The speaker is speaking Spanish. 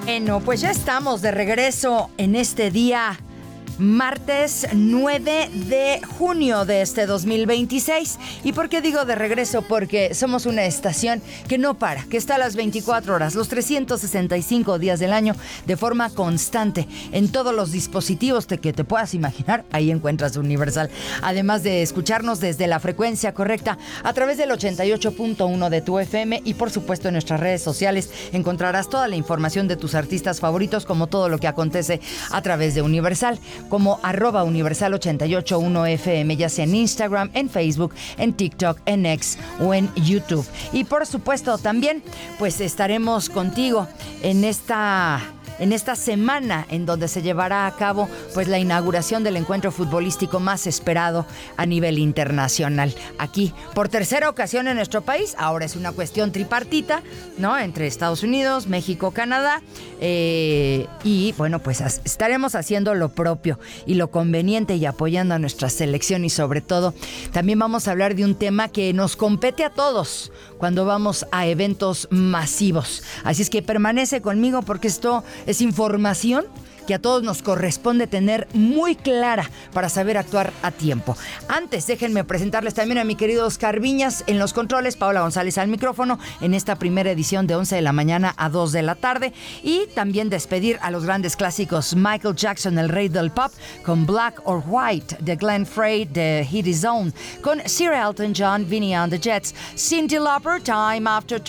Bueno, pues ya estamos de regreso en este día martes 9 de junio de este 2026. ¿Y por qué digo de regreso? Porque somos una estación que no para, que está a las 24 horas, los 365 días del año, de forma constante, en todos los dispositivos que te puedas imaginar. Ahí encuentras Universal. Además de escucharnos desde la frecuencia correcta, a través del 88.1 de tu FM, y por supuesto en nuestras redes sociales encontrarás toda la información de tus artistas favoritos, como todo lo que acontece a través de Universal, como @Universal881FM, ya sea en Instagram, en Facebook, en TikTok, en X o en YouTube. Y por supuesto también, pues estaremos contigo en esta semana en donde se llevará a cabo pues la inauguración del encuentro futbolístico más esperado a nivel internacional. Aquí, por tercera ocasión en nuestro país, ahora es una cuestión tripartita, ¿no? Entre Estados Unidos, México, Canadá, y bueno, pues estaremos haciendo lo propio y lo conveniente y apoyando a nuestra selección, y sobre todo también vamos a hablar de un tema que nos compete a todos cuando vamos a eventos masivos. Así es que permanece conmigo, porque esto es información que a todos nos corresponde tener muy clara para saber actuar a tiempo. Antes, déjenme presentarles también a mi querido Oscar Viñas en los controles, Paola González al micrófono, en esta primera edición de 11 de la mañana a 2 de la tarde. Y también despedir a los grandes clásicos: Michael Jackson, el rey del pop, con Black or White, de Glenn Frey, de Hit His Own, con Sir Elton John, Vinny and the Jets, Cyndi Lauper, Time After